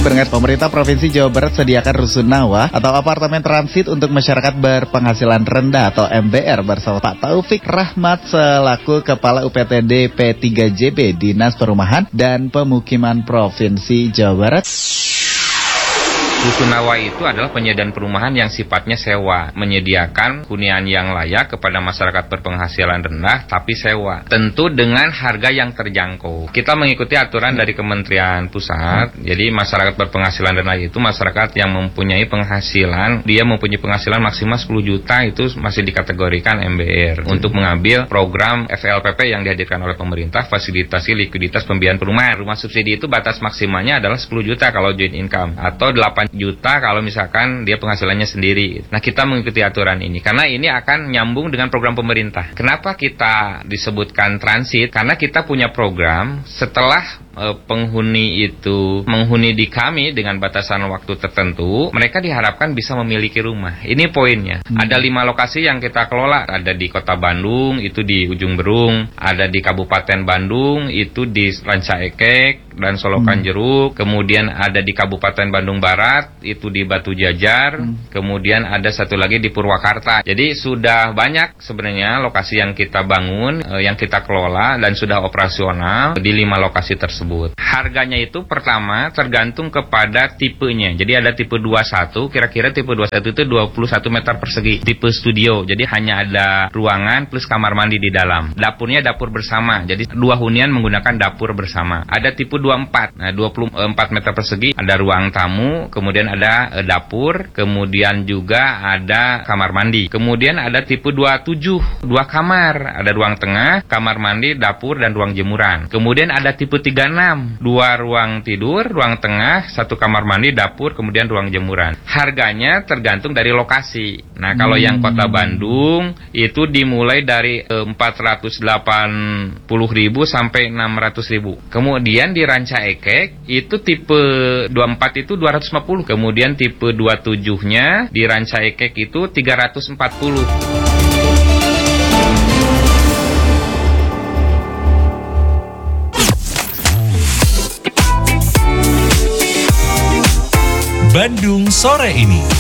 pendengar, pemerintah Provinsi Jawa Barat sediakan rusunawa atau apartemen transit untuk masyarakat berpenghasilan rendah atau MBR bersama Pak Taufik Rahmat selaku Kepala UPTD P3JB Dinas Perumahan dan Pemukiman Provinsi Jawa Barat. Rusunawa itu adalah penyediaan perumahan yang sifatnya sewa, menyediakan hunian yang layak kepada masyarakat berpenghasilan rendah tapi sewa, tentu dengan harga yang terjangkau. Kita mengikuti aturan dari Kementerian Pusat. Jadi masyarakat berpenghasilan rendah itu masyarakat yang mempunyai penghasilan, dia mempunyai penghasilan maksimal 10 juta itu masih dikategorikan MBR untuk mengambil program FLPP yang dihadirkan oleh pemerintah, fasilitasi likuiditas pembiayaan perumahan. Rumah subsidi itu batas maksimalnya adalah 10 juta kalau joint income atau 8 juta kalau misalkan dia penghasilannya sendiri. Nah, kita mengikuti aturan ini karena ini akan nyambung dengan program pemerintah. Kenapa kita disebutkan transit? Karena kita punya program setelah penghuni itu menghuni di kami dengan batasan waktu tertentu, mereka diharapkan bisa memiliki rumah. Ini poinnya. Ada 5 lokasi yang kita kelola. Ada di Kota Bandung, itu di Ujung Berung. Ada di Kabupaten Bandung, itu di Ranca Ekek dan Solokan Jeruk. Kemudian ada di Kabupaten Bandung Barat, itu di Batu Jajar. Kemudian ada satu lagi di Purwakarta. Jadi sudah banyak sebenarnya lokasi yang kita bangun, yang kita kelola dan sudah operasional di 5 lokasi tersebut. Harganya itu pertama tergantung kepada tipenya. Jadi ada tipe 21, kira-kira tipe 21 itu 21 meter persegi. Tipe studio, jadi hanya ada ruangan plus kamar mandi di dalam. Dapurnya dapur bersama, jadi 2 hunian menggunakan dapur bersama. Ada tipe 24, nah 24 meter persegi, ada ruang tamu, kemudian ada dapur, kemudian juga ada kamar mandi. Kemudian ada tipe 27, 2 kamar, ada ruang tengah, kamar mandi, dapur, dan ruang jemuran. Kemudian ada tipe 36, 2 ruang tidur, ruang tengah, 1 kamar mandi, dapur, kemudian ruang jemuran. Harganya tergantung dari lokasi. Nah, kalau yang Kota Bandung itu dimulai dari 480.000 sampai 600.000. Kemudian di Ranca Ekek itu tipe 24 itu 250. Kemudian tipe 27-nya di Ranca Ekek itu 340. Bandung sore ini.